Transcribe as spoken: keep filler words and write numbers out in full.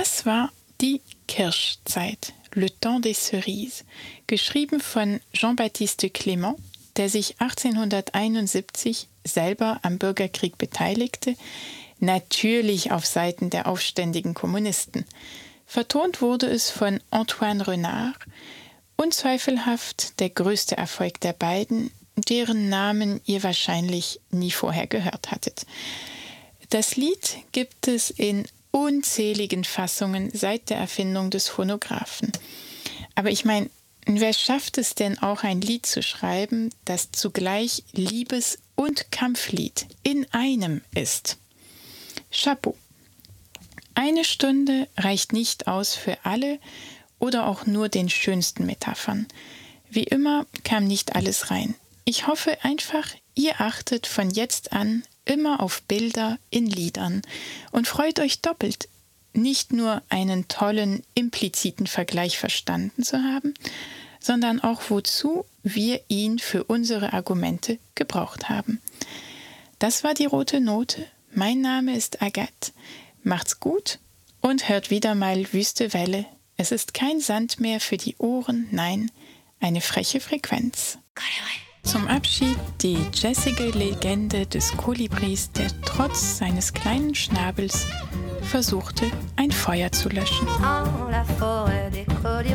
Das war die Kirschzeit, Le Temps des Cerises, geschrieben von Jean-Baptiste Clément, der sich achtzehnhunderteinundsiebzig selber am Bürgerkrieg beteiligte, natürlich auf Seiten der aufständigen Kommunisten. Vertont wurde es von Antoine Renard, unzweifelhaft der größte Erfolg der beiden, deren Namen ihr wahrscheinlich nie vorher gehört hattet. Das Lied gibt es in unzähligen Fassungen seit der Erfindung des Phonographen. Aber ich meine, wer schafft es denn auch, ein Lied zu schreiben, das zugleich Liebes- und Kampflied in einem ist? Chapeau. Eine Stunde reicht nicht aus für alle oder auch nur den schönsten Metaphern. Wie immer kam nicht alles rein. Ich hoffe einfach, ihr achtet von jetzt an immer auf Bilder in Liedern und freut euch doppelt, nicht nur einen tollen impliziten Vergleich verstanden zu haben, sondern auch wozu wir ihn für unsere Argumente gebraucht haben. Das war die rote Note. Mein Name ist Agathe. Macht's gut und hört wieder mal Wüste Welle. Es ist kein Sand mehr für die Ohren, nein, eine freche Frequenz. Zum Abschied die jazzige Legende des Kolibris, der trotz seines kleinen Schnabels versuchte, ein Feuer zu löschen.